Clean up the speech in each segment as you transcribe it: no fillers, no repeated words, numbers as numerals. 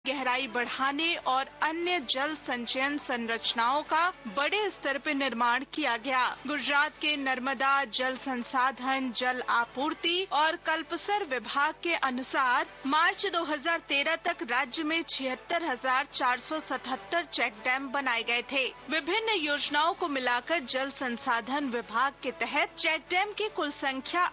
गहराई बढ़ाने और अन्य जल संचयन संरचनाओं का बड़े स्तर पर निर्माण किया गया। गुजरात के नर्मदा जल संसाधन, जल आपूर्ति और कल्पसर विभाग के अनुसार मार्च 2013 तक राज्य में 76,477 चेक डैम बनाए गए थे। विभिन्न योजनाओं को मिलाकर जल संसाधन विभाग के तहत चेक डैम की कुल संख्या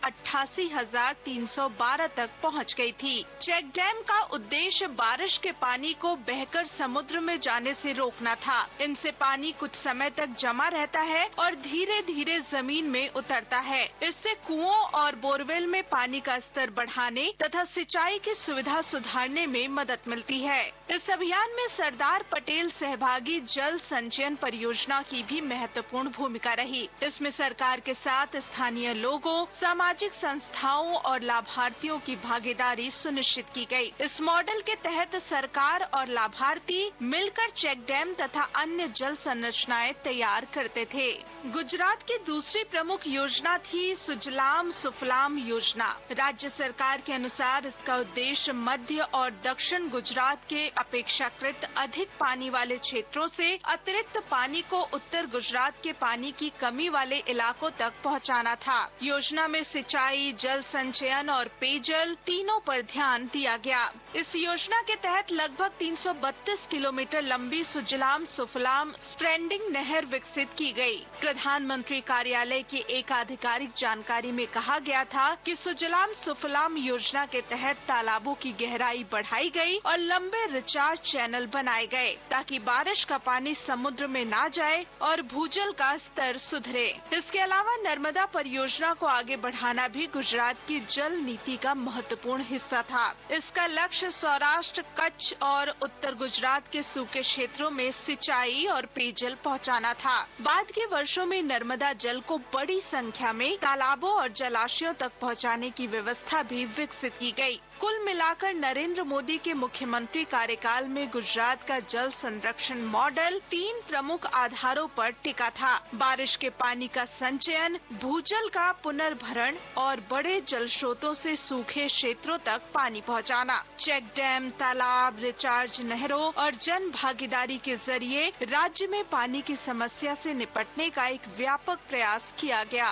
88,312 तक पहुंच गई थी। चेक डैम का उद्देश्य बारिश के पानी को बहकर समुद्र में जाने से रोकना था। इनसे पानी कुछ समय तक जमा रहता है और धीरे धीरे जमीन में उतरता है। इससे कुओं और बोरवेल में पानी का स्तर बढ़ाने तथा सिंचाई की सुविधा सुधारने में मदद मिलती है। इस अभियान में सरदार पटेल सहभागी जल संचयन परियोजना की भी महत्वपूर्ण भूमिका रही। इसमें सरकार के साथ स्थानीय लोगों, सामाजिक संस्थाओं और लाभार्थियों की भागीदारी सुनिश्चित की गई। इस मॉडल के तहत सरकार और लाभार्थी मिलकर चेक डैम तथा अन्य जल संरचनाएं तैयार करते थे। गुजरात की दूसरी प्रमुख योजना थी सुजलाम सुफलाम योजना। राज्य सरकार के अनुसार इसका उद्देश्य मध्य और दक्षिण गुजरात के अपेक्षाकृत अधिक पानी वाले क्षेत्रों से अतिरिक्त पानी को उत्तर गुजरात के पानी की कमी वाले इलाकों तक पहुंचाना था। योजना में सिंचाई, जल संचयन और पेयजल तीनों पर ध्यान दिया गया। इस योजना के तहत लगभग 332 किलोमीटर लंबी सुजलाम सुफलाम स्प्रेंडिंग नहर विकसित की गई। प्रधानमंत्री कार्यालय की एक आधिकारिक जानकारी में कहा गया था कि सुजलाम सुफलाम योजना के तहत तालाबों की गहराई बढ़ाई गई और लंबे रिचार्ज चैनल बनाए गए ताकि बारिश का पानी समुद्र में ना जाए और भूजल का स्तर सुधरे। इसके अलावा नर्मदा परियोजना को आगे बढ़ाना भी गुजरात की जल नीति का महत्वपूर्ण हिस्सा था। इसका लक्ष्य सौराष्ट्र, कच्छ और उत्तर गुजरात के सूखे क्षेत्रों में सिंचाई और पेयजल पहुंचाना था। बाद के वर्षों में नर्मदा जल को बड़ी संख्या में तालाबों और जलाशयों तक पहुंचाने की व्यवस्था भी विकसित की गई। कुल मिलाकर नरेंद्र मोदी के मुख्यमंत्री कार्यकाल में गुजरात का जल संरक्षण मॉडल 3 प्रमुख आधारों पर टिका था। बारिश के पानी का संचयन, भूजल का पुनर्भरण और बड़े जल स्रोतों से सूखे क्षेत्रों तक पानी पहुंचाना। चेक डैम, तालाब, रिचार्ज नहरों और जन भागीदारी के जरिए राज्य में पानी की समस्या से निपटने का एक व्यापक प्रयास किया गया।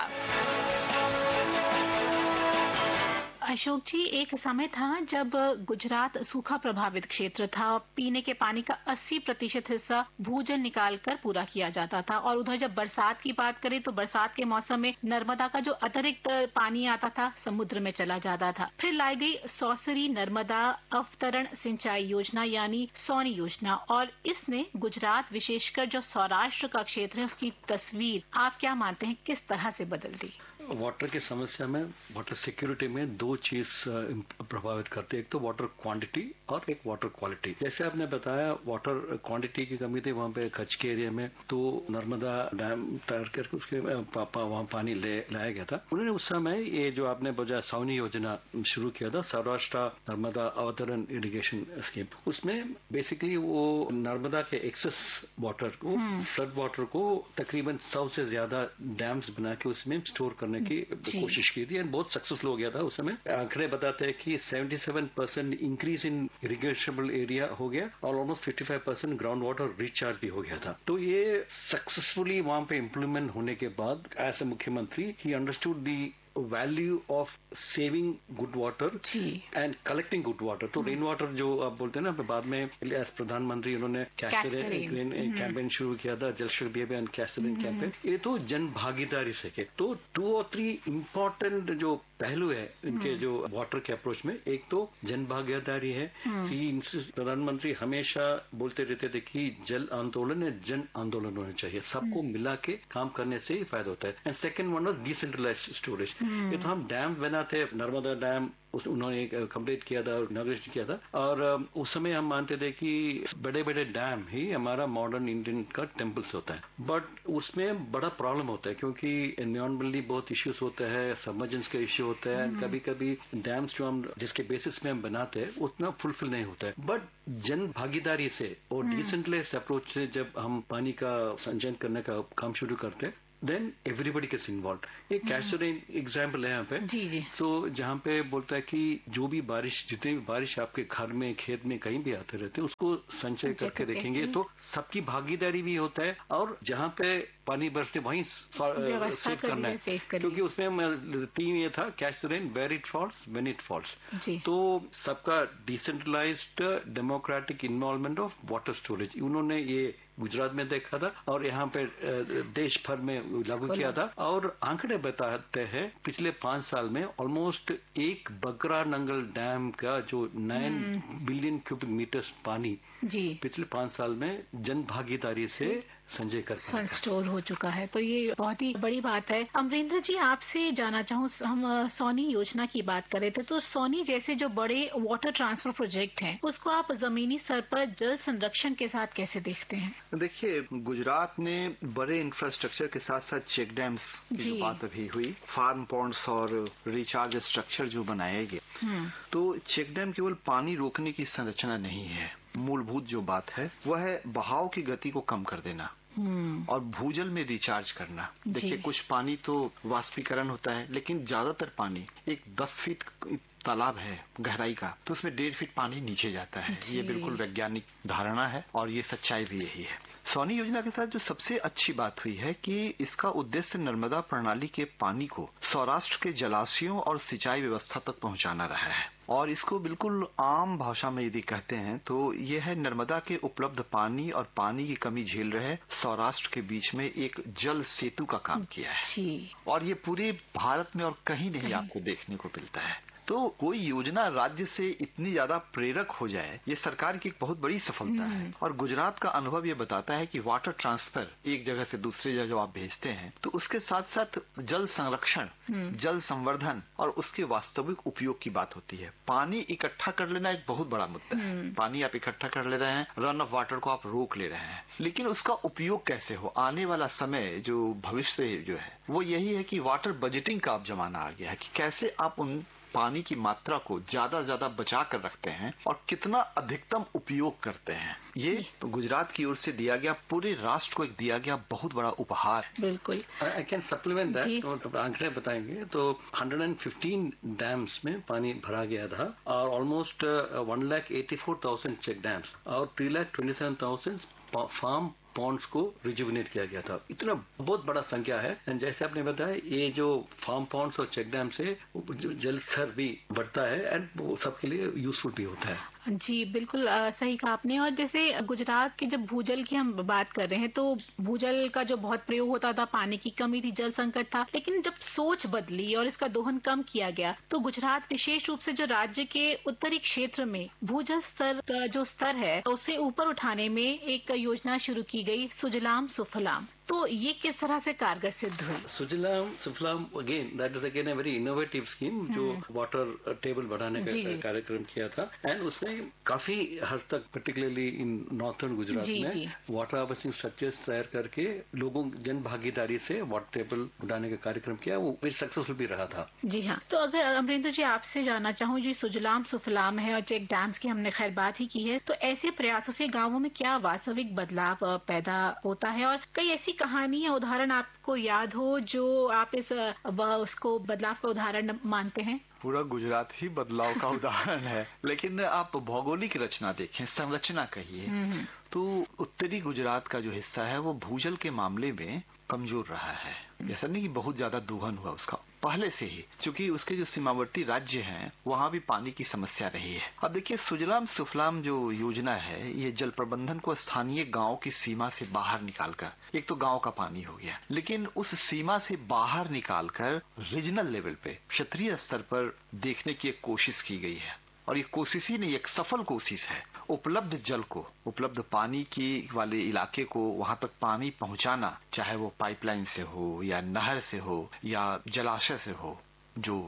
अशोक जी, एक समय था जब गुजरात सूखा प्रभावित क्षेत्र था। पीने के पानी का 80% हिस्सा भूजल निकालकर पूरा किया जाता था। और उधर जब बरसात की बात करें तो बरसात के मौसम में नर्मदा का जो अतिरिक्त पानी आता था समुद्र में चला जाता था। फिर लाई गई सौसरी नर्मदा अवतरण सिंचाई योजना यानी सौनी योजना, और इसने गुजरात विशेषकर जो सौराष्ट्र का क्षेत्र है उसकी तस्वीर आप क्या मानते हैं किस तरह से बदल दी? वाटर की समस्या में, वाटर सिक्योरिटी में 2 चीज प्रभावित करती है। एक तो वाटर क्वांटिटी और एक वाटर क्वालिटी। जैसे आपने बताया वाटर क्वांटिटी की कमी थी वहां पे कच्छ के एरिया में, तो नर्मदा डैम तैयार करके उसके वहां पानी लाया गया था। उन्होंने उस समय ये जो आपने बोला सौनी योजना शुरू किया था, सौराष्ट्र नर्मदा अवतरण इरिगेशन स्कीम। उसमें बेसिकली वो नर्मदा के एक्सेस वाटर को, फ्लड वाटर को तकरीबन 100 से ज्यादा डैम्स बना के उसमें स्टोर करने की कोशिश की थी। बहुत सक्सेसफुल हो गया था उस समय। आंकड़े बताते हैं कि 77% इंक्रीज इन इरिगेशनबल एरिया हो गया और ऑलमोस्ट 55% ग्राउंड वाटर रिचार्ज भी हो गया था। तो ये सक्सेसफुली वहां पे इम्प्लीमेंट होने के बाद एज ए मुख्यमंत्री he understood the value of saving good water and collecting good water. तो रेन वाटर जो आप बोलते हैं ना, बाद में एज प्रधानमंत्री उन्होंने कैंपेन शुरू किया था, जल शक्ति अभियान कैशलेन कैंपेन। ये तो जन भागीदारी से के तो 2 और 3 इम्पोर्टेंट जो पहलू है इनके जो वाटर के अप्रोच में, एक तो जन भागीदारी है। प्रधानमंत्री हमेशा बोलते रहते थे कि जल आंदोलन या जन आंदोलन होना चाहिए, सबको मिला के काम करने से ही फायदा होता है। And second one was decentralised storage. ये तो हम डैम बनाते, नर्मदा डैम उन्होंने कंप्लीट किया था, इनॉग्रेशन किया था, और उस समय हम मानते थे कि बड़े बड़े डैम ही हमारा मॉडर्न इंडियन का टेम्पल्स होता है। बट उसमें बड़ा प्रॉब्लम होता है क्योंकि एनवायरमेंटली बहुत इश्यूज होते हैं, सबमर्जेंस का इश्यू होता है। कभी कभी डैम्स जो हम जिसके बेसिस में हम बनाते हैं उतना फुलफिल नहीं होता है। बट जन भागीदारी से और डिसेंट्रलाइज्ड अप्रोच से जब हम पानी का संचयन करने का काम शुरू करते हैं, देन एवरीबडी गेट्स इन्वॉल्व। एक कैस्टोरेन एग्जाम्पल है यहाँ पे। जी। सो जहाँ पे बोलता है कि जो भी बारिश, जितनी भी बारिश आपके घर में, खेत में, कहीं भी आते रहते हैं, उसको संचय करके देखेंगे तो सबकी भागीदारी भी होता है। और जहाँ पे पानी बरसते वहीं सेव करना है, क्योंकि उसमें तीन ये था, कैस्टोरेन, where it falls, when it falls. तो सबका decentralised democratic involvement of water storage उन्होंने ये गुजरात में देखा था और यहाँ पे देश भर में लागू किया था। और आंकड़े बताते हैं पिछले 5 साल में ऑलमोस्ट एक बगरा नंगल डैम का जो 9 बिलियन क्यूबिक मीटर्स पानी पिछले 5 साल में जन भागीदारी से संचय कर स्टोर हो चुका है। तो ये बहुत ही बड़ी बात है। अमरेंद्र जी, आपसे जानना चाहूँ, हम सोनी योजना की बात कर रहे थे, तो सोनी जैसे जो बड़े वाटर ट्रांसफर प्रोजेक्ट हैं, उसको आप जमीनी स्तर पर जल संरक्षण के साथ कैसे देखते हैं? देखिए, गुजरात ने बड़े इंफ्रास्ट्रक्चर के साथ साथ चेक डैम्स की जो बात अभी हुई, फार्म पॉन्ड्स और रिचार्ज स्ट्रक्चर जो बनाए गए, तो चेक डैम केवल पानी रोकने की संरचना नहीं है। मूलभूत जो बात है वह है बहाव की गति को कम कर देना और भूजल में रिचार्ज करना। देखिए, कुछ पानी तो वाष्पीकरण होता है, लेकिन ज्यादातर पानी, एक 10 फीट तालाब है गहराई का, तो उसमें 1.5 फीट पानी नीचे जाता है। ये बिल्कुल वैज्ञानिक धारणा है और ये सच्चाई भी यही है। सोनी योजना के साथ जो सबसे अच्छी बात हुई है कि इसका उद्देश्य नर्मदा प्रणाली के पानी को सौराष्ट्र के जलाशयों और सिंचाई व्यवस्था तक पहुंचाना रहा है। और इसको बिल्कुल आम भाषा में यदि कहते हैं तो यह है नर्मदा के उपलब्ध पानी और पानी की कमी झेल रहे सौराष्ट्र के बीच में एक जल सेतु का काम किया है। और ये पूरे भारत में और कहीं नहीं आपको देखने को मिलता है। तो कोई योजना राज्य से इतनी ज्यादा प्रेरक हो जाए, ये सरकार की एक बहुत बड़ी सफलता है। और गुजरात का अनुभव ये बताता है कि वाटर ट्रांसफर एक जगह से दूसरी जगह जो आप भेजते हैं, तो उसके साथ साथ जल संरक्षण, जल संवर्धन और उसके वास्तविक उपयोग की बात होती है। पानी इकट्ठा कर लेना एक बहुत बड़ा मुद्दा है। पानी आप इकट्ठा कर ले रहे हैं, रन ऑफ वाटर को आप रोक ले रहे हैं, लेकिन उसका उपयोग कैसे हो? आने वाला समय जो भविष्य जो है वो यही है कि वाटर बजटिंग का अब जमाना आ गया है कि कैसे आप उन पानी की मात्रा को ज्यादा बचा कर रखते हैं और कितना अधिकतम उपयोग करते हैं। ये गुजरात की ओर से दिया गया, पूरे राष्ट्र को एक दिया गया बहुत बड़ा उपहार। बिल्कुल। I can supplement that. आंकड़े बताएंगे तो 115 डैम्स में पानी भरा गया था और ऑलमोस्ट 1,84,000 चेक डैम्स और 3,27,000 फार्म पॉन्ड्स को रिजुविनेट किया गया था। इतना बहुत बड़ा संख्या है। एंड जैसे आपने बताया, ये जो फार्म पॉन्ड्स और चेक डैम से जल स्तर भी बढ़ता है एंड वो सबके लिए यूजफुल भी होता है। जी बिल्कुल सही कहा आपने। और जैसे गुजरात के जब भूजल की हम बात कर रहे हैं, तो भूजल का जो बहुत प्रयोग होता था, पानी की कमी थी, जल संकट था, लेकिन जब सोच बदली और इसका दोहन कम किया गया तो गुजरात विशेष रूप से जो राज्य के उत्तरी क्षेत्र में भूजल स्तर का जो स्तर है उसे ऊपर उठाने में एक योजना शुरू की गई, सुजलाम सुफलाम। तो ये किस तरह से कारगर सिद्ध हुई? सुजलाम सुफलाम again that is again a very innovative scheme जो वाटर टेबल बढ़ाने का कार्यक्रम किया था। एंड उसने काफी हद तक पर्टिकुलरली इन नॉर्थर्न गुजरात में वाटर हार्वेस्टिंग स्ट्रक्चर्स तैयार करके लोगों जन भागीदारी से वाटर टेबल बढ़ाने का कार्यक्रम किया। वो वेरी सक्सेसफुल भी रहा था। जी हाँ। तो अगर अमरेंद्र जी आपसे जानना चाहूँ, जी सुजलाम सुफलाम है और चेक डैम्स की हमने खैर बात ही की है, तो ऐसे प्रयासों से गाँवों में क्या वास्तविक बदलाव पैदा होता है? और कई ऐसी कहानी या उदाहरण आपको याद हो जो आप उसको बदलाव का उदाहरण मानते हैं? पूरा गुजरात ही बदलाव का उदाहरण है, लेकिन आप भौगोलिक रचना देखें, संरचना कहिए, तो उत्तरी गुजरात का जो हिस्सा है वो भूजल के मामले में कमजोर रहा है। ऐसा नहीं कि बहुत ज्यादा दोहन हुआ उसका, पहले से ही, क्योंकि उसके जो सीमावर्ती राज्य हैं वहां भी पानी की समस्या रही है। अब देखिए, सुजलाम सुफलाम जो योजना है, ये जल प्रबंधन को स्थानीय गांव की सीमा से बाहर निकालकर, एक तो गांव का पानी हो गया, लेकिन उस सीमा से बाहर निकालकर रीजनल लेवल पे, क्षेत्रीय स्तर पर देखने की एक कोशिश की गई है। और ये कोशिश ही नहीं, एक सफल कोशिश है। उपलब्ध जल को, उपलब्ध पानी की वाले इलाके को वहां तक पानी पहुंचाना, चाहे वो पाइपलाइन से हो या नहर से हो या जलाशय से हो जो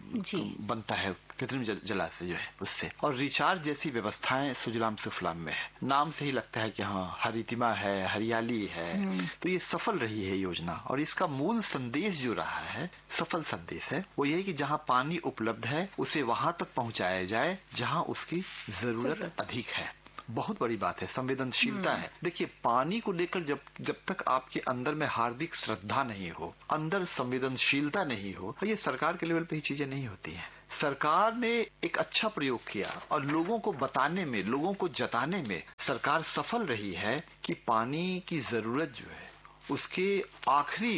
बनता है, कृत्रिम जलाशय जो है उससे। और रिचार्ज जैसी व्यवस्थाएं सुजलाम सुफलाम में है। नाम से ही लगता है कि हाँ, हरितिमा है, हरियाली है। तो ये सफल रही है योजना। और इसका मूल संदेश जो रहा है, सफल संदेश है, वो यही कि जहाँ पानी उपलब्ध है उसे वहां तक पहुंचाया जाए जहाँ उसकी जरूरत अधिक है। बहुत बड़ी बात है, संवेदनशीलता है। देखिए, पानी को लेकर जब तक आपके अंदर में हार्दिक श्रद्धा नहीं हो, अंदर संवेदनशीलता नहीं हो, तो ये सरकार के लेवल पे ही चीजें नहीं होती हैं। सरकार ने एक अच्छा प्रयोग किया और लोगों को बताने में, लोगों को जताने में सरकार सफल रही है कि पानी की जरूरत जो है उसके आखिरी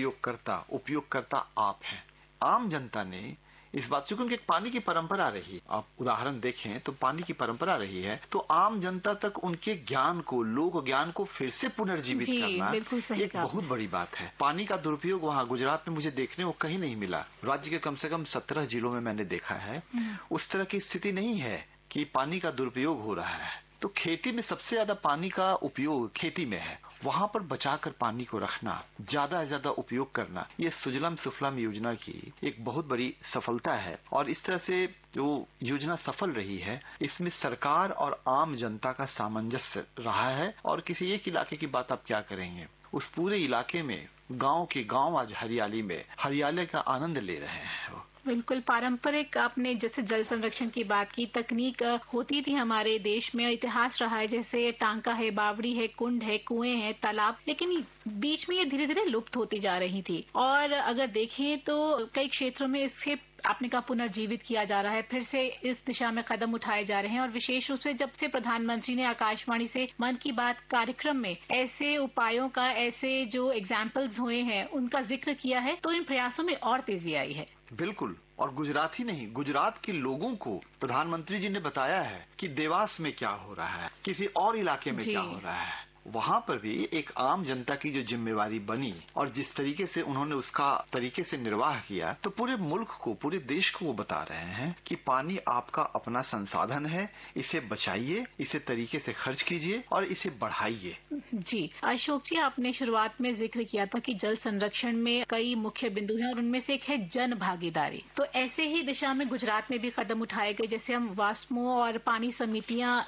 उपयोगकर्ता आप हैं। आम जनता ने इस बात से, क्योंकि एक पानी की परंपरा रही, आप उदाहरण देखें तो पानी की परंपरा रही है, तो आम जनता तक उनके ज्ञान को, लोक ज्ञान को फिर से पुनर्जीवित करना एक बहुत बड़ी बात है। पानी का दुरुपयोग वहाँ गुजरात में मुझे देखने को कहीं नहीं मिला। राज्य के कम से कम 17 जिलों में मैंने देखा है। उस तरह की स्थिति नहीं है कि पानी का दुरुपयोग हो रहा है। तो खेती में सबसे ज्यादा पानी का उपयोग खेती में है, वहां पर बचाकर पानी को रखना, ज्यादा से ज्यादा उपयोग करना, ये सुजलाम सुफलाम योजना की एक बहुत बड़ी सफलता है। और इस तरह से जो योजना सफल रही है, इसमें सरकार और आम जनता का सामंजस्य रहा है। और किसी एक इलाके की बात आप क्या करेंगे, उस पूरे इलाके में गांव के गांव आज हरियाली का आनंद ले रहे हैं। बिल्कुल पारंपरिक, आपने जैसे जल संरक्षण की बात की, तकनीक होती थी हमारे देश में, इतिहास रहा है, जैसे टांका है, बावड़ी है, कुंड है, कुएं हैं, तालाब, लेकिन बीच में ये धीरे धीरे लुप्त होती जा रही थी। और अगर देखें तो कई क्षेत्रों में इसके आपने कहा पुनर्जीवित किया जा रहा है, फिर से इस दिशा में कदम उठाए जा रहे हैं। और विशेष रूप से जब से प्रधानमंत्री ने आकाशवाणी से मन की बात कार्यक्रम में ऐसे उपायों का, ऐसे जो एग्जाम्पल्स हुए हैं उनका जिक्र किया है, तो इन प्रयासों में और तेजी आई है। बिल्कुल। और गुजरात ही नहीं, गुजरात के लोगों को प्रधानमंत्री जी ने बताया है कि देवास में क्या हो रहा है, किसी और इलाके में क्या हो रहा है। वहां पर भी एक आम जनता की जो जिम्मेवारी बनी और जिस तरीके से उन्होंने उसका तरीके से निर्वाह किया, तो पूरे मुल्क को, पूरे देश को वो बता रहे हैं कि पानी आपका अपना संसाधन है, इसे बचाइए, इसे तरीके से खर्च कीजिए और इसे बढ़ाइए। जी अशोक जी, आपने शुरुआत में जिक्र किया था कि जल संरक्षण में कई मुख्य बिंदु हैं और उनमें से एक है जन भागीदारी। तो ऐसे ही दिशा में गुजरात में भी कदम उठाए गए। जैसे हम वास्मो और पानी समितियां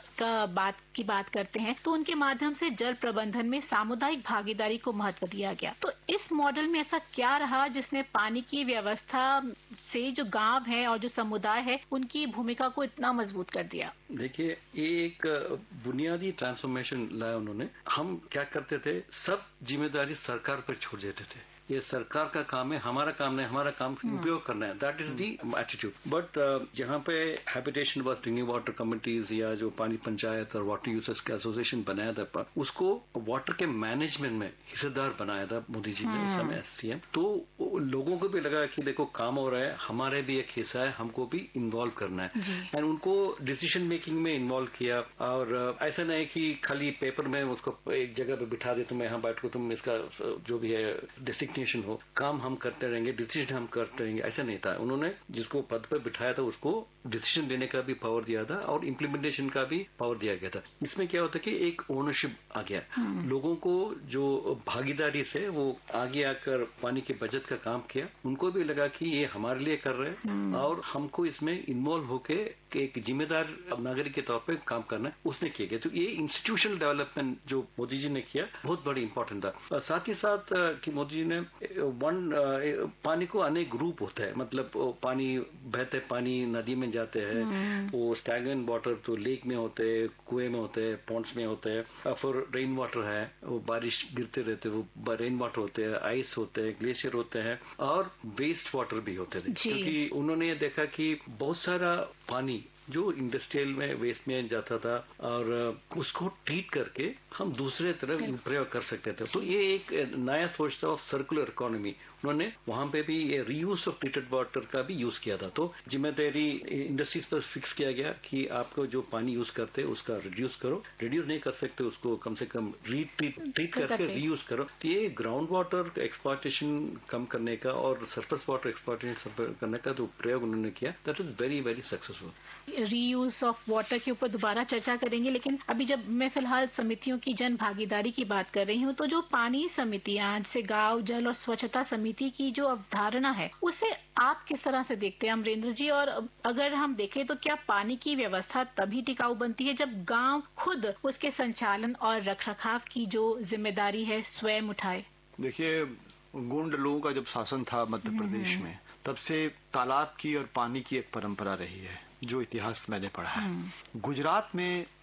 की बात करते हैं, तो उनके माध्यम से जल प्रबंधन में सामुदायिक भागीदारी को महत्व दिया गया। तो इस मॉडल में ऐसा क्या रहा जिसने पानी की व्यवस्था से जो गांव है और जो समुदाय है उनकी भूमिका को इतना मजबूत कर दिया? देखिए, एक बुनियादी ट्रांसफॉर्मेशन लाया उन्होंने। हम क्या करते थे, सब जिम्मेदारी सरकार पर छोड़ देते थे। ये सरकार का काम है, हमारा काम नहीं, हमारा काम उपयोग करना है। That is the attitude. But जहाँ पे habitation verse drinking water committees या जो पानी पंचायत और वाटर यूजर्स का एसोसिएशन बनाया था, उसको वाटर के मैनेजमेंट में हिस्सेदार बनाया था मोदी जी ने उस समय सीएम। तो लोगों को भी लगा कि देखो काम हो रहा है, हमारे भी एक हिस्सा है, हमको भी इन्वॉल्व करना है। एंड उनको डिसीजन मेकिंग में इन्वॉल्व किया। और ऐसा नहीं कि खाली पेपर में उसको एक जगह पे बिठा दे, तुम यहाँ बैठ को तुम इसका जो भी है डिस्ट्रिक्ट हो, काम हम करते रहेंगे, डिसीजन हम करते रहेंगे, ऐसा नहीं था। उन्होंने जिसको पद पर बिठाया था उसको डिसीजन लेने का भी पावर दिया था और इम्प्लीमेंटेशन का भी पावर दिया गया था। इसमें क्या होता है कि एक ओनरशिप आ गया, लोगों को जो भागीदारी से वो आगे आकर पानी की बचत का काम किया। उनको भी लगा कि ये हमारे लिए कर रहे हैं और हमको इसमें इन्वॉल्व होके एक जिम्मेदार नागरिक के तौर पे काम करना है, उसने किया गया। तो ये इंस्टीट्यूशनल डेवलपमेंट जो मोदी जी ने किया बहुत बड़ी इंपॉर्टेंट था। और साथ ही साथ कि मोदी जी ने पानी को अनेक रूप होता है, मतलब पानी बहते पानी नदी में जाते हैं, वो स्टैगनेंट वाटर तो लेक में होते हैं, कुएं में होते हैं, पॉन्ड्स में होते हैं। फिर रेन वाटर है, वो बारिश गिरते रहते, वो रेन वाटर होते हैं, आइस होते हैं, ग्लेशियर होते हैं और वेस्ट वाटर भी होते थे। क्योंकि उन्होंने देखा कि बहुत सारा पानी जो इंडस्ट्रियल में वेस्ट में जाता था और उसको ट्रीट करके हम दूसरे तरफ प्रयोग कर सकते थे। तो ये एक नया सोच था, सर्कुलर इकोनॉमी। उन्होंने वहां पे भी रीयूज ऑफ ट्रीटेड वाटर का भी यूज किया था। तो जिम्मेदारी इंडस्ट्रीज पर फिक्स किया गया कि आपको जो पानी यूज करते हैं उसका रिड्यूस करो, रिड्यूस नहीं कर सकते उसको कम से कम ट्रीट करके रीयूज करो। तो ये ग्राउंड वाटर एक्सप्लॉयटेशन कम करने का और सरफेस वाटर एक्सप्लॉयटेशन करने का जो प्रयोग उन्होंने किया, that is very very successful. Reuse of water के ऊपर दोबारा चर्चा करेंगे, लेकिन अभी जब मैं फिलहाल समितियों की जन भागीदारी की बात कर रही हूँ, तो जो पानी समितियां, जैसे गांव जल और स्वच्छता समिति की जो अवधारणा है, उसे आप किस तरह से देखते हैं अमरेंद्र जी? और अगर हम देखें तो क्या पानी की व्यवस्था तभी टिकाऊ बनती है जब गांव खुद उसके संचालन और रखरखाव की जो जिम्मेदारी है स्वयं उठाए? देखिए, गोंड लोगों का जब शासन था मध्य प्रदेश में, तब से तालाब की और पानी की एक परंपरा रही है, जो इतिहास मैंने पढ़ा है। गुजरात में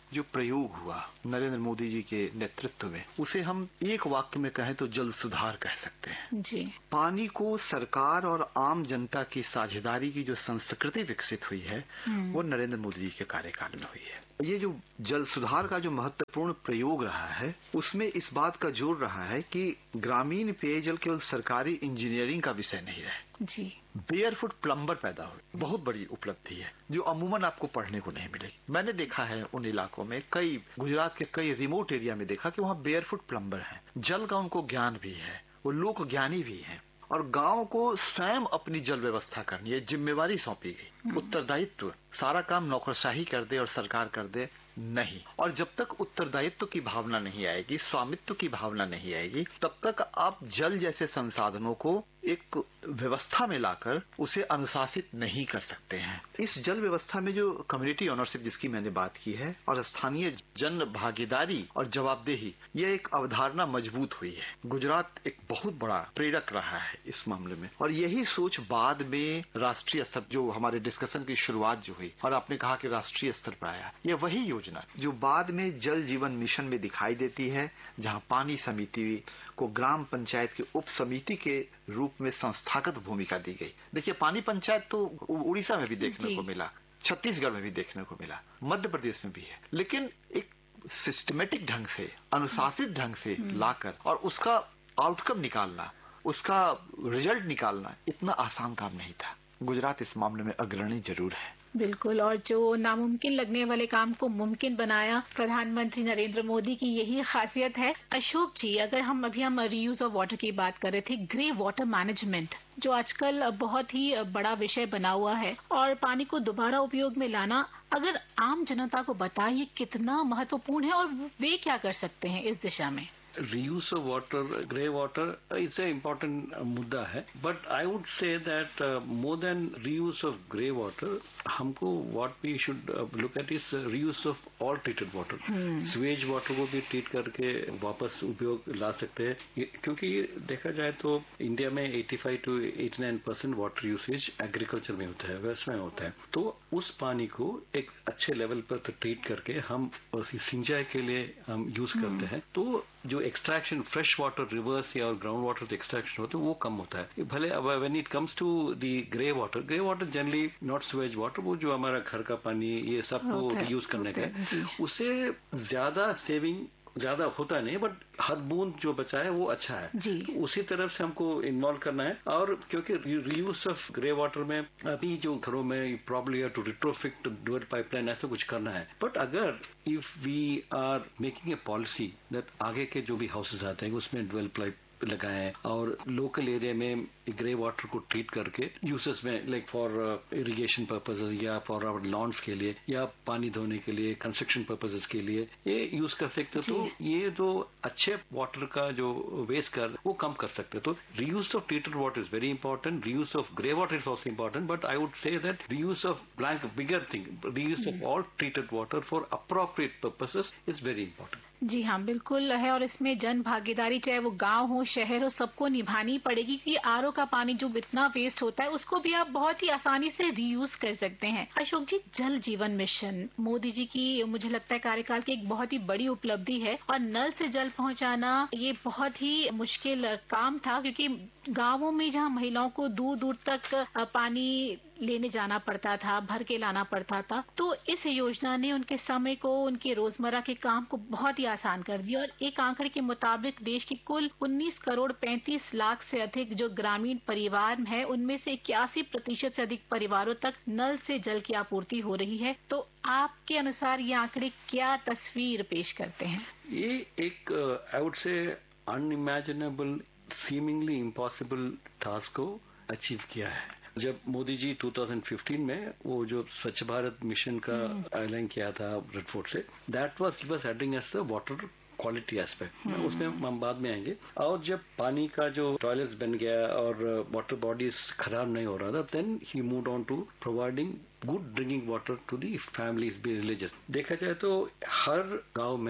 जो प्रयोग हुआ नरेंद्र मोदी जी के नेतृत्व में, उसे हम एक वाक्य में कहें तो जल सुधार कह सकते हैं जी। पानी को सरकार और आम जनता की साझेदारी की जो संस्कृति विकसित हुई है वो नरेंद्र मोदी जी के कार्यकाल में हुई है। ये जो जल सुधार का जो महत्वपूर्ण प्रयोग रहा है उसमें इस बात का जोर रहा है कि ग्रामीण पेयजल केवल सरकारी इंजीनियरिंग का विषय नहीं रहे जी। बेयरफुट प्लम्बर पैदा हुए, बहुत बड़ी उपलब्धि है जो अमूमन आपको पढ़ने को नहीं मिलेगी। मैंने देखा है उन इलाकों में, कई गुजरात के कई रिमोट एरिया में देखा कि वहाँ बेयरफुट प्लम्बर हैं। जल का उनको ज्ञान भी है, वो लोक ज्ञानी भी हैं और गांव को स्वयं अपनी जल व्यवस्था करनी है, जिम्मेवारी सौंपी गई। उत्तरदायित्व, सारा काम नौकरशाही कर दे और सरकार कर दे नहीं। और जब तक उत्तरदायित्व की भावना नहीं आएगी, स्वामित्व की भावना नहीं आएगी, तब तक आप जल जैसे संसाधनों को एक व्यवस्था में लाकर उसे अनुशासित नहीं कर सकते हैं। इस जल व्यवस्था में जो कम्युनिटी ओनरशिप जिसकी मैंने बात की है और स्थानीय जन भागीदारी और जवाबदेही, यह एक अवधारणा मजबूत हुई है। गुजरात एक बहुत बड़ा प्रेरक रहा है इस मामले में और यही सोच बाद में राष्ट्रीय स्तर, जो हमारे डिस्कशन की शुरुआत जो हुई और आपने कहा कि राष्ट्रीय स्तर पर आया, यह वही योजना जो बाद में जल जीवन मिशन में दिखाई देती है, जहां पानी समिति को ग्राम पंचायत के उप समिति के रूप में संस्थागत भूमिका दी गई। देखिए, पानी पंचायत तो उड़ीसा में भी देखने को मिला, छत्तीसगढ़ में भी देखने को मिला, मध्य प्रदेश में भी है, लेकिन एक सिस्टमेटिक ढंग से, अनुशासित ढंग से लाकर और उसका आउटकम निकालना, उसका रिजल्ट निकालना इतना आसान काम नहीं था। गुजरात इस मामले में अग्रणी जरूर है। बिल्कुल, और जो नामुमकिन लगने वाले काम को मुमकिन बनाया प्रधानमंत्री नरेंद्र मोदी की यही खासियत है। अशोक जी, अगर हम रीयूज ऑफ वाटर की बात कर रहे थे, ग्रे वाटर मैनेजमेंट जो आजकल बहुत ही बड़ा विषय बना हुआ है और पानी को दोबारा उपयोग में लाना, अगर आम जनता को बताइए कितना महत्वपूर्ण है और वे क्या कर सकते हैं इस दिशा में? Reuse of water, grey water is an important मुद्दा है, but I would say that more than reuse of grey water, हमको what we should look at is reuse of all treated water. Sewage water को भी treat करके वापस उपयोग ला सकते हैं, क्योंकि देखा जाए तो इंडिया में 85 to 89% वाटर यूसेज एग्रीकल्चर में होता है, व्यवसाय में होता है। तो उस पानी को एक अच्छे लेवल पर ट्रीट करके हम सिंचाई के लिए हम यूज करते हैं, तो जो एक्सट्रैक्शन फ्रेश वाटर रिवर्स या और ग्राउंड वाटर से एक्सट्रैक्शन होता है वो कम होता है। भले when it comes to the grey water generally not Suez water, वो जो हमारा घर का पानी ये सब को यूज करने का है, उससे ज्यादा सेविंग ज्यादा होता नहीं, बट हर बूंद जो बचा है वो अच्छा है। तो उसी तरफ से हमको इन्वॉल्व करना है। और क्योंकि रीयूज ऑफ ग्रे वाटर में अभी जो घरों में problem to retrofit dual pipeline ऐसा कुछ करना है, बट अगर if we are making a policy that आगे के जो भी हाउसेज आते हैं उसमें डुअल पाइप लगाएं और लोकल एरिया में ग्रे वाटर को ट्रीट करके यूसेस में लाइक फॉर इरिगेशन पर्पसेस या फॉर आवर लॉन्स के लिए या पानी धोने के लिए, कंस्ट्रक्शन पर्पसेस के लिए ये यूज कर सकते। तो ये जो अच्छे वाटर का जो वेस्ट कर वो कम कर सकते। तो reuse of treated water is very important, reuse of grey water is also important, but I would say that reuse of blank bigger thing, reuse of all treated water for appropriate purposes is very important. जी हाँ, बिल्कुल है। और इसमें जन भागीदारी, चाहे वो गांव हो शहर हो, सबको निभानी पड़ेगी कि आरओ का पानी जो इतना वेस्ट होता है उसको भी आप बहुत ही आसानी से रीयूज कर सकते हैं। अशोक जी, जल जीवन मिशन मोदी जी की मुझे लगता है कार्यकाल की एक बहुत ही बड़ी उपलब्धि है और नल से जल पहुंचाना ये बहुत ही मुश्किल काम था, क्योंकि गांवों में जहां महिलाओं को दूर दूर तक पानी लेने जाना पड़ता था, भर के लाना पड़ता था, तो इस योजना ने उनके समय को, उनके रोजमर्रा के काम को बहुत ही आसान कर दिया। और एक आंकड़े के मुताबिक देश के कुल 19 करोड़ 35 लाख से अधिक जो ग्रामीण परिवार है, उनमें से 81% से अधिक परिवारों तक नल से जल की आपूर्ति हो रही है। तो आपके अनुसार ये आंकड़े क्या तस्वीर पेश करते हैं? ये एक I would say unimaginable, seemingly impossible task को अचीव किया है। जब मोदी जी 2015 में वो जो स्वच्छ भारत मिशन का ऐलान किया था रेड फोर्ट से, that was heading as the water quality aspect, उसमें हम बाद में आएंगे। और जब पानी का जो टॉयलेट्स बन गया और वाटर बॉडीज खराब नहीं हो रहा था, then he moved on to providing good drinking water to the families, B religious. देखा जाए तो हर गांव में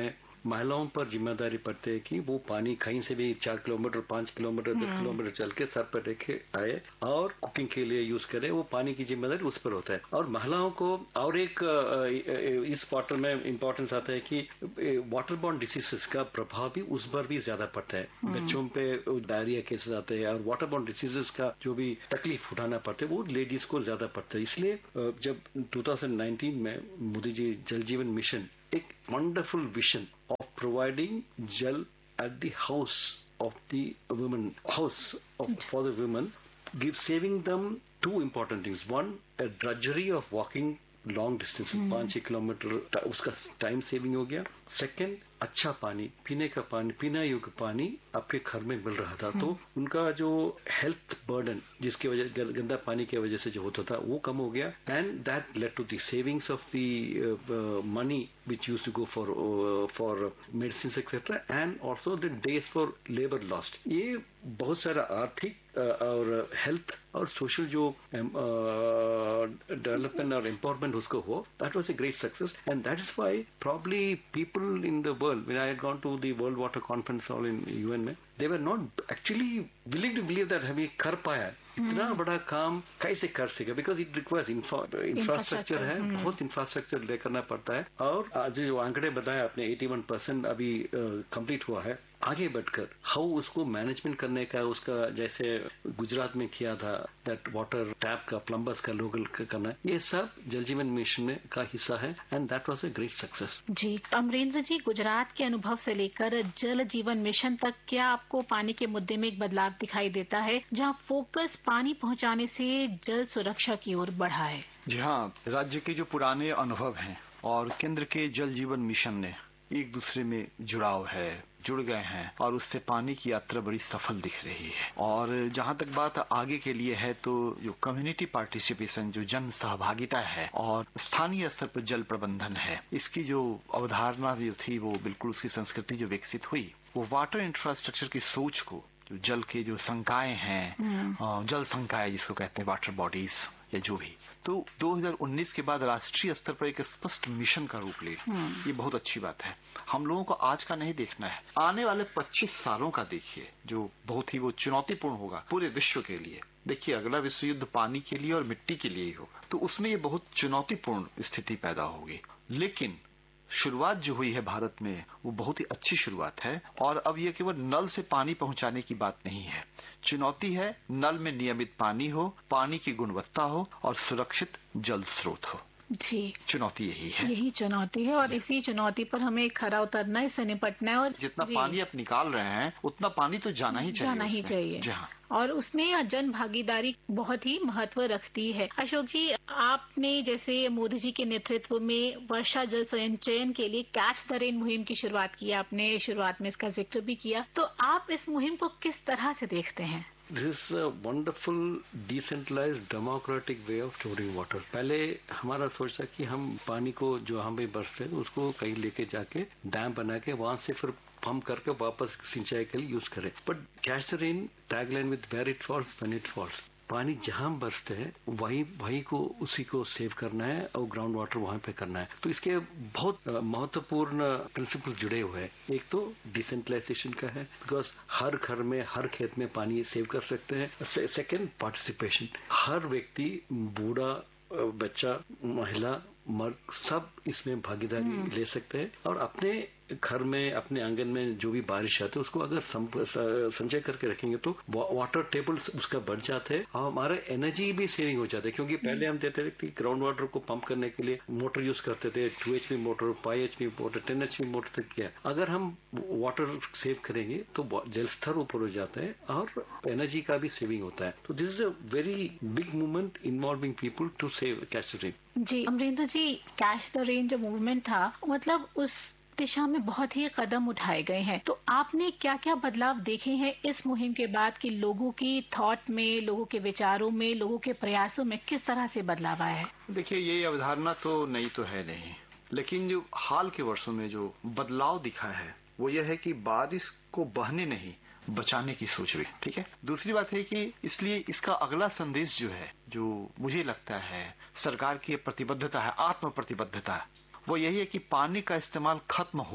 महिलाओं पर जिम्मेदारी पड़ती है कि वो पानी कहीं से भी 4 किलोमीटर 5 किलोमीटर 10 किलोमीटर चल के सर पर लेके आए और कुकिंग के लिए यूज करे, वो पानी की जिम्मेदारी उस पर होता है। और महिलाओं को और एक इस वाटर में इम्पोर्टेंस आता है कि वाटर बॉर्न डिसीजेस का प्रभाव भी उस पर भी ज्यादा पड़ता है। बच्चों पे डायरिया केसेस आते हैं और वाटर बॉर्न डिसीजेस का जो भी तकलीफ उठाना पड़ता है वो लेडीज को ज्यादा पड़ता है। इसलिए जब 2019 में मोदी जी जल जीवन मिशन एक वंडरफुल विजन ऑफ प्रोवाइडिंग जल at the house of the women for the women saving them two important things. One, a drudgery of walking long distance 5-6 kilometre, उसका टाइम सेविंग हो गया। सेकंड, अच्छा पानी, पीने का पानी, पीना योग्य पानी आपके घर में मिल रहा था, तो उनका जो हेल्थ बर्डन जिसकी वजह गंदा पानी की वजह से जो होता था वो कम हो गया। And that led to the savings of the money which use to go for medicine etcetera and also the days for labour lost. ये बहुत सारा आर्थिक और हेल्थ और सोशल जो डेवलपमेंट और एम्पावरमेंट उसको हो, that was a great success. And that is why probably people in the world, when I had gone to the world water conference hall in UN में, दे were not actually willing to believe that हम ये कर पाया। इतना बड़ा काम कैसे कर सकेगा, बिकॉज इट रिक्वायर्स इंफ्रास्ट्रक्चर है, बहुत इंफ्रास्ट्रक्चर ले करना पड़ता है। और आज जो आंकड़े बताया आपने 81% अभी कंप्लीट हुआ है। आगे बढ़कर हाउ उसको मैनेजमेंट करने का, उसका जैसे गुजरात में किया था दैट वाटर टैप का प्लम्बर्स का लोकल करना, ये सब जल जीवन मिशन का हिस्सा है and that was a great success. जी अमरेंद्र जी, गुजरात के अनुभव से लेकर जल जीवन मिशन तक क्या आपको पानी के मुद्दे में एक बदलाव दिखाई देता है, जहां फोकस पानी पहुंचाने से जल सुरक्षा की ओर बढ़ा है? जी हाँ, राज्य के जो पुराने अनुभव हैं और केंद्र के जल जीवन मिशन ने एक दूसरे में जुड़ गए हैं और उससे पानी की यात्रा बड़ी सफल दिख रही है। और जहां तक बात आगे के लिए है, तो जो कम्युनिटी पार्टिसिपेशन, जो जन सहभागिता है और स्थानीय स्तर पर जल प्रबंधन है, इसकी जो अवधारणा जो थी वो बिल्कुल उसकी संस्कृति जो विकसित हुई, वो वाटर इंफ्रास्ट्रक्चर की सोच को, जो जल के जो संकाय हैं, जल संकाय जिसको कहते हैं, वाटर बॉडीज या जो भी, तो 2019 के बाद राष्ट्रीय स्तर पर एक स्पष्ट मिशन का रूप ले, ये बहुत अच्छी बात है। हम लोगों को आज का नहीं देखना है, आने वाले 25 सालों का देखिए, जो बहुत ही वो चुनौतीपूर्ण होगा पूरे विश्व के लिए। देखिए अगला विश्व युद्ध पानी के लिए और मिट्टी के लिए ही होगा, तो उसमें ये बहुत चुनौतीपूर्ण स्थिति पैदा होगी। लेकिन शुरुआत जो हुई है भारत में वो बहुत ही अच्छी शुरुआत है। और अब ये केवल नल से पानी पहुंचाने की बात नहीं है, चुनौती है नल में नियमित पानी हो, पानी की गुणवत्ता हो और सुरक्षित जल स्रोत हो। जी, चुनौती यही है, यही चुनौती है और इसी चुनौती पर हमें खरा उतरना है, इससे निपटना है। और जितना पानी आप निकाल रहे हैं उतना पानी तो जाना ही चाहिए। जी हाँ, और उसमें जन भागीदारी बहुत ही महत्व रखती है। अशोक जी, आपने जैसे मोदी जी के नेतृत्व में वर्षा जल संचयन के लिए कैच द रेन मुहिम की शुरुआत की, आपने शुरुआत में इसका जिक्र भी किया, तो आप इस मुहिम को किस तरह से देखते हैं? This is a wonderful decentralized democratic way of storing water. पहले हमारा सोच था कि हम पानी को जो हम भी बरसते हैं उसको कहीं लेके जाके डैम बना के वहां से फिर पंप करके वापस सिंचाई के लिए यूज करें। But catch the rain tagline with where it falls when it falls, पानी जहां बरसते हैं वही को उसी को सेव करना है और ग्राउंड वाटर वहां पे करना है। तो इसके बहुत महत्वपूर्ण प्रिंसिपल जुड़े हुए हैं। एक तो डिसेंट्रलाइजेशन का है, बिकॉज हर घर में हर खेत में पानी सेव कर सकते हैं। सेकेंड, पार्टिसिपेशन, हर व्यक्ति, बूढ़ा, बच्चा, महिला, मर्द, सब इसमें भागीदारी ले सकते हैं और अपने घर में, अपने आंगन में जो भी बारिश आती है उसको अगर संचय करके रखेंगे तो वाटर टेबल उसका बढ़ जाते हैं और हमारा एनर्जी भी सेविंग हो जाता है। क्योंकि पहले हम देते थे कि ग्राउंड वाटर को पंप करने के लिए मोटर यूज करते थे, 2 HP motor, 5 HP motor, 10 HP motor तक किया। अगर हम वाटर सेव करेंगे तो जल स्तर ऊपर हो जाता है और एनर्जी का भी सेविंग होता है। तो this is a very big movement involving people to save catch the rain. Ji Amarendra ji, catch the rain जो मूवमेंट था, मतलब उस दिशा में बहुत ही कदम उठाए गए हैं, तो आपने क्या क्या बदलाव देखे हैं इस मुहिम के बाद कि लोगों की थॉट में, लोगों के विचारों में, लोगों के प्रयासों में किस तरह से बदलाव आया है? देखिए, ये अवधारणा तो नई तो है नहीं, लेकिन जो हाल के वर्षों में जो बदलाव दिखा है वो ये है कि बारिश को बहने नहीं बचाने की सोच रही। ठीक है, दूसरी बात है कि इसलिए इसका अगला संदेश जो है, जो मुझे लगता है सरकार की प्रतिबद्धता है, आत्म प्रतिबद्धता है, वो यही है कि पानी का इस्तेमाल खत्म होना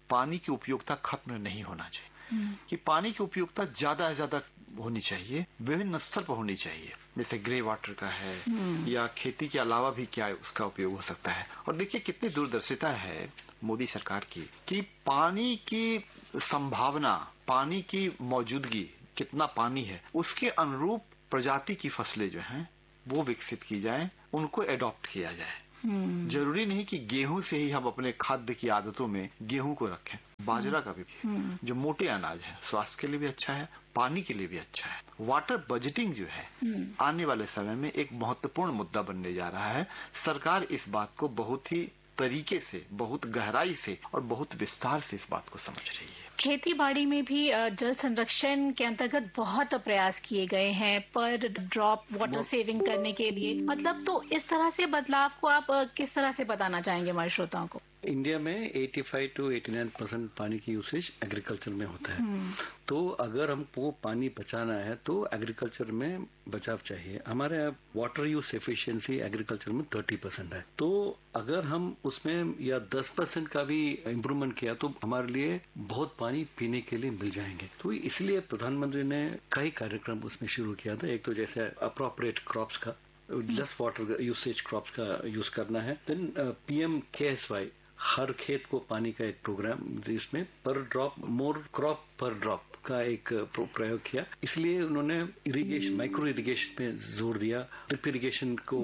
पानी की उपयोगिता खत्म नहीं होना चाहिए, कि पानी की उपयोगिता ज्यादा से ज्यादा होनी चाहिए, विभिन्न स्तर पर होनी चाहिए, जैसे ग्रे वाटर का है या खेती के अलावा भी क्या उसका उपयोग हो सकता है। और देखिए कितनी दूरदर्शिता है मोदी सरकार की कि पानी की संभावना, पानी की मौजूदगी, कितना पानी है उसके अनुरूप प्रजाति की फसलें जो हैं वो विकसित की जाए, उनको एडॉप्ट किया जाए। जरूरी नहीं कि गेहूं से ही हम अपने खाद्य की आदतों में गेहूं को रखें, बाजरा का भी जो मोटे अनाज है स्वास्थ्य के लिए भी अच्छा है, पानी के लिए भी अच्छा है। वाटर बजटिंग जो है आने वाले समय में एक महत्वपूर्ण मुद्दा बनने जा रहा है। सरकार इस बात को बहुत ही तरीके से, बहुत गहराई से और बहुत विस्तार से इस बात को समझ रही है। खेती बाड़ी में भी जल संरक्षण के अंतर्गत बहुत प्रयास किए गए हैं पर ड्रॉप वाटर सेविंग करने के लिए, मतलब तो इस तरह से बदलाव को आप किस तरह से बताना चाहेंगे हमारे श्रोताओं को? इंडिया में 85 to 89% पानी की यूसेज एग्रीकल्चर में होता है। तो अगर हमको पानी बचाना है तो एग्रीकल्चर में बचाव चाहिए। हमारे यहाँ वाटर यूज एफिशिएंसी एग्रीकल्चर में 30% है। तो अगर हम उसमें या 10% का भी इम्प्रूवमेंट किया तो हमारे लिए बहुत पानी पीने के लिए मिल जाएंगे। तो इसलिए प्रधानमंत्री ने कई कार्यक्रम उसमें शुरू किया था। एक तो जैसे अप्रोप्रिएट क्रॉप्स का, लेस वाटर यूसेज क्रॉप्स का यूज करना है। देन PM-KSY, हर खेत को पानी का एक प्रोग्राम, जिसमें पर ड्रॉप मोर क्रॉप पर ड्रॉप का एक प्रयोग किया। इसलिए उन्होंने इरिगेशन, माइक्रो इरिगेशन पे जोर दिया, ड्रिप इरिगेशन को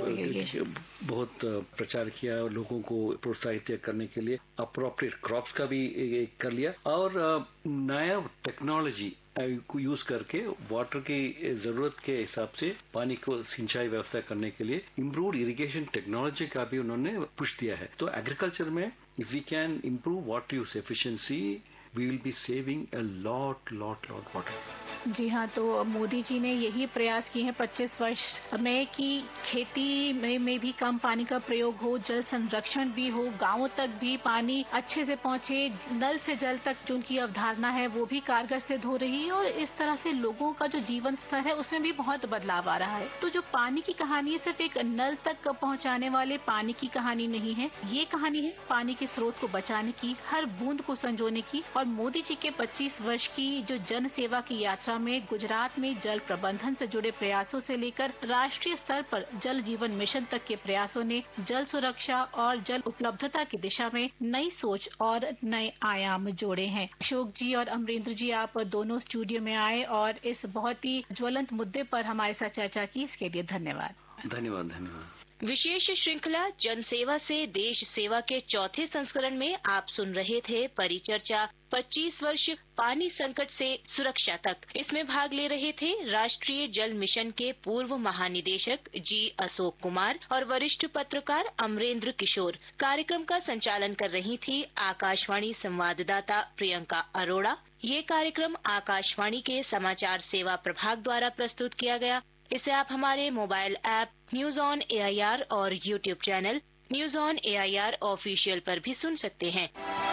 बहुत प्रचार किया, लोगों को प्रोत्साहित करने के लिए अप्रोप्रिएट क्रॉप्स का भी कर लिया। और नया टेक्नोलॉजी को यूज करके वाटर की जरूरत के हिसाब से पानी को सिंचाई व्यवस्था करने के लिए इम्प्रूव्ड इरिगेशन टेक्नोलॉजी का भी उन्होंने पुश दिया है। तो एग्रीकल्चर में if we can improve water use efficiency, we will be saving a lot water. जी हाँ, तो मोदी जी ने यही प्रयास किए हैं 25 वर्ष में कि खेती में भी कम पानी का प्रयोग हो, जल संरक्षण भी हो, गांवों तक भी पानी अच्छे से पहुंचे, नल से जल तक जो उनकी अवधारणा है वो भी कारगर सिद्ध हो रही है। और इस तरह से लोगों का जो जीवन स्तर है उसमें भी बहुत बदलाव आ रहा है। तो जो पानी की कहानी है सिर्फ एक नल तक पहुंचाने वाले पानी की कहानी नहीं है, ये कहानी है पानी के स्रोत को बचाने की, हर बूंद को संजोने की। और मोदी जी के 25 वर्ष की जो जन सेवा की यात्रा में गुजरात में जल प्रबंधन से जुड़े प्रयासों से लेकर राष्ट्रीय स्तर पर जल जीवन मिशन तक के प्रयासों ने जल सुरक्षा और जल उपलब्धता की दिशा में नई सोच और नए आयाम जोड़े हैं। अशोक जी और अमरेंद्र जी, आप दोनों स्टूडियो में आए और इस बहुत ही ज्वलंत मुद्दे पर हमारे साथ चर्चा की, इसके लिए धन्यवाद। धन्यवाद। विशेष श्रृंखला जन सेवा से देश सेवा के चौथे संस्करण में आप सुन रहे थे परिचर्चा 25 वर्ष पानी संकट से सुरक्षा तक। इसमें भाग ले रहे थे राष्ट्रीय जल मिशन के पूर्व महानिदेशक जी अशोक कुमार और वरिष्ठ पत्रकार अमरेंद्र किशोर। कार्यक्रम का संचालन कर रही थी आकाशवाणी संवाददाता प्रियंका अरोड़ा। ये कार्यक्रम आकाशवाणी के समाचार सेवा प्रभाग द्वारा प्रस्तुत किया गया। इसे आप हमारे mobile app news on AIR और YouTube channel news on AIR official पर भी सुन सकते हैं।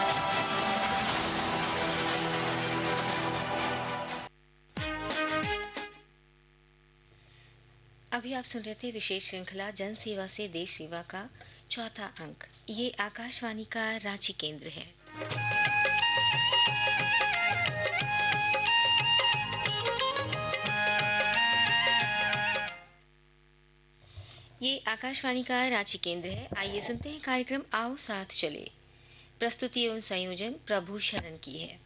अभी आप सुन रहे थे विशेष श्रृंखला जन सेवा से देश सेवा का चौथा अंक। ये आकाशवाणी का रांची केंद्र है। ये आकाशवाणी का रांची केंद्र है। आइए सुनते हैं कार्यक्रम आओ साथ चले। प्रस्तुति एवं संयोजन प्रभु शरण की है।